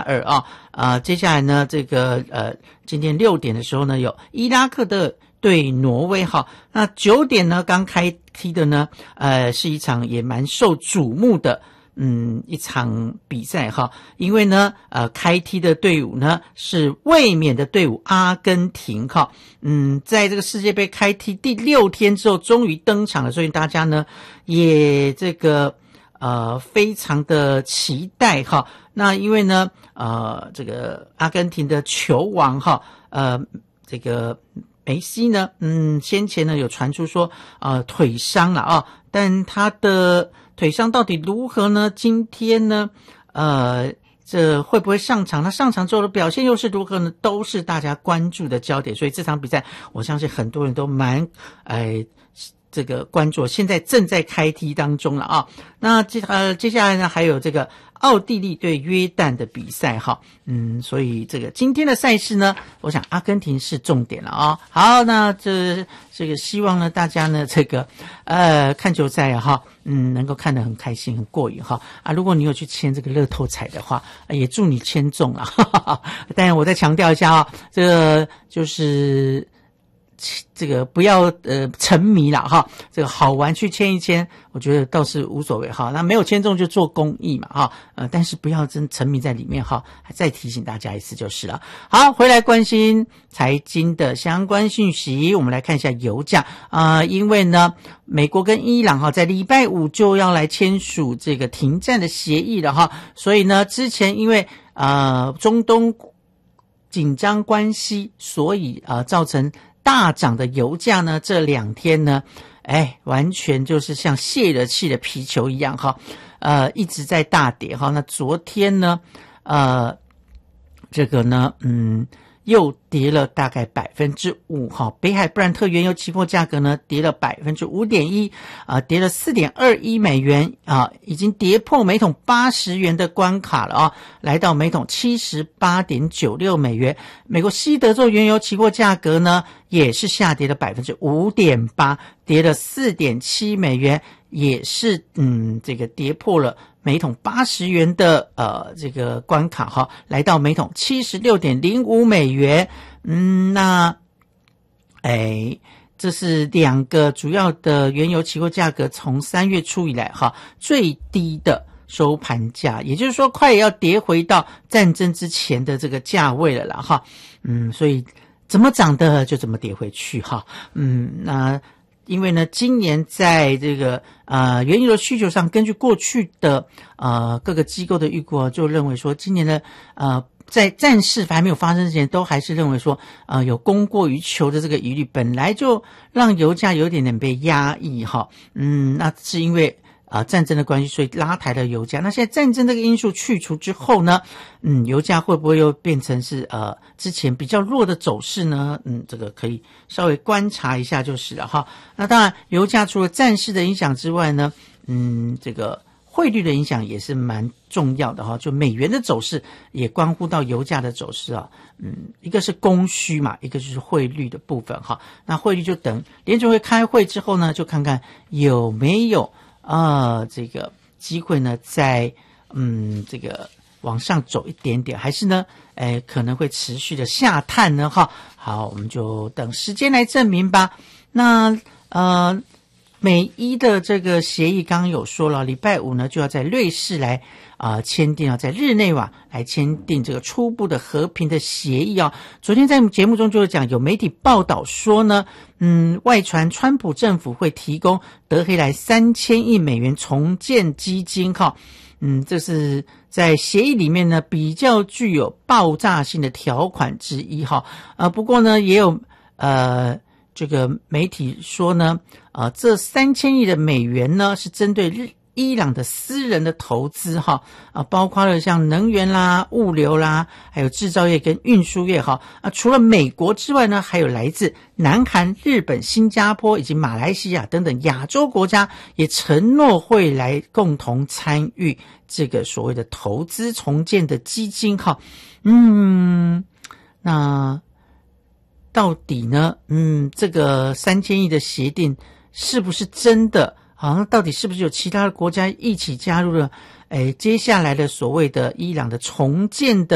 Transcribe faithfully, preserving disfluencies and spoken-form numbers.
二啊。啊，接下来呢，这个呃，今天六点的时候呢，有伊拉克的对挪威哈。那九点呢，刚开踢的呢，呃，是一场也蛮受瞩目的。嗯，一场比赛哈，因为呢，呃，开踢的队伍呢是卫冕的队伍阿根廷哈。嗯，在这个世界杯开踢第六天之后，终于登场了，所以大家呢也这个呃非常的期待哈。那因为呢，呃，这个阿根廷的球王哈，呃，这个梅西呢，嗯，先前呢有传出说，呃，腿伤了啊，但他的腿伤到底如何呢？今天呢，呃，这会不会上场？他上场之后的表现又是如何呢？都是大家关注的焦点。所以这场比赛，我相信很多人都蛮，哎、呃，这个关注。现在正在开踢当中了啊。那接呃接下来呢，还有这个奥地利对约旦的比赛哈。嗯，所以这个今天的赛事呢，我想阿根廷是重点了啊。好，那这这个希望呢，大家呢这个呃看球赛啊哈。嗯，能够看得很开心，很过瘾哈啊！如果你有去签这个乐透彩的话，也祝你签中啊！哈哈哈。当然，我再强调一下啊，这个就是这个不要呃沉迷了哈，这个好玩去签一签，我觉得倒是无所谓哈。那没有签中就做公益嘛哈，呃，但是不要真沉迷在里面哈。再提醒大家一次就是了。好，回来关心财经的相关讯息，我们来看一下油价啊、呃，因为呢。美国跟伊朗哈在礼拜五就要来签署这个停战的协议了哈，所以呢，之前因为呃中东紧张关系，所以呃造成大涨的油价呢，这两天呢，哎，完全就是像泄了气的皮球一样哈，呃一直在大跌哈。那昨天呢，呃这个呢，嗯。又跌了大概百分之五哈，北海布兰特原油期货价格呢跌了百分之五点一啊，跌了四点二一美元啊，已经跌破每桶八十元的关卡了啊，来到每桶七十八点九六美元。美国西德州原油期货价格呢也是下跌了百分之五点八，跌了四点七美元，也是嗯这个跌破了。每桶八十元的呃这个关卡哈，来到每桶七十六点零五美元。嗯，那哎，这是两个主要的原油期货价格从三月初以来哈最低的收盘价，也就是说快也要跌回到战争之前的这个价位了啦哈。嗯，所以怎么涨的就怎么跌回去哈。嗯，那。因为呢，今年在这个呃原油的需求上，根据过去的呃各个机构的预估，就认为说，今年的呃在战事还没有发生之前，都还是认为说，呃有供过于求的这个疑虑，本来就让油价有点点被压抑哈。嗯，那是因为。啊、呃，战争的关系，所以拉抬了油价。那现在战争这个因素去除之后呢，嗯，油价会不会又变成是呃之前比较弱的走势呢？嗯，这个可以稍微观察一下就是了哈。那当然，油价除了战事的影响之外呢，嗯，这个汇率的影响也是蛮重要的哈。就美元的走势也关乎到油价的走势啊。嗯，一个是供需嘛，一个就是汇率的部分哈。那汇率就等联储会开会之后呢，就看看有没有。啊、呃，这个机会呢，在嗯，这个往上走一点点，还是呢，哎，可能会持续的下探呢，哈。好，我们就等时间来证明吧。那呃，美伊的这个协议刚刚有说了，礼拜五呢就要在瑞士来啊、呃、签订啊，在日内瓦来签订这个初步的和平的协议啊。昨天在节目中就讲，有媒体报道说呢。嗯，外传川普政府会提供德黑兰三千亿美元重建基金哈，嗯，这是在协议里面呢比较具有爆炸性的条款之一哈。呃，不过呢也有呃这个媒体说呢，呃，这三千亿的美元呢是针对日。伊朗的私人的投资哈啊，包括了像能源啦、物流啦，还有制造业跟运输业哈啊，除了美国之外呢，还有来自南韩、日本、新加坡以及马来西亚等等亚洲国家也承诺会来共同参与这个所谓的投资重建的基金哈。嗯，那到底呢？嗯，这个三千亿的协定是不是真的？好，那到底是不是有其他的国家一起加入了？诶，接下来的所谓的伊朗的重建的